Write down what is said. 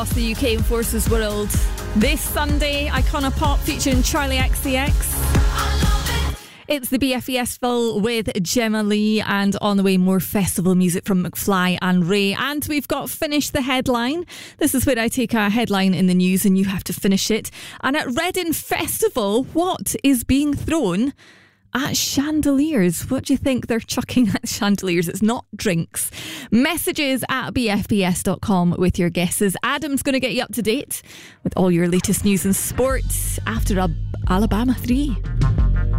Across the UK and Forces World. This Sunday, Icona Pop featuring Charlie XCX. It's the BFEStival with Gemma Lee, and on the way, more festival music from McFly and Ray. And we've got Finish the Headline. This is where I take a headline in the news and you have to finish it. And at Reading Festival, what is being thrown at chandeliers? What do you think they're chucking at chandeliers? It's not drinks. Messages at bfbs.com with your guesses. Adam's going to get you up to date with all your latest news and sports after Alabama 3.